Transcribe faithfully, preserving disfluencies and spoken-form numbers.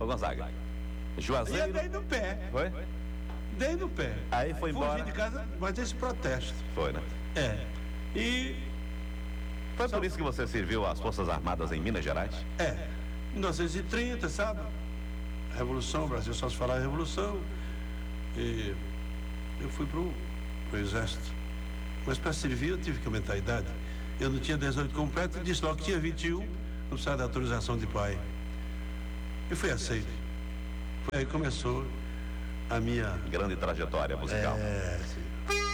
Ô Gonzaga. E Juazeiro. eu dei no pé. Foi? Dei no pé. Aí foi embora. Fugi de casa, mas esse protesto. Foi, né? É. E. Foi por isso que você serviu às Forças Armadas em Minas Gerais? É. mil novecentos e trinta, sabe? Revolução, o Brasil só se falava em revolução. E eu fui pro, pro exército. Mas para servir eu tive que aumentar a idade. Eu não tinha dezoito completo, disse logo que tinha vinte e um, não precisava da autorização de pai. E fui aceito. Foi aí que começou a minha Grande trajetória musical. É, sim.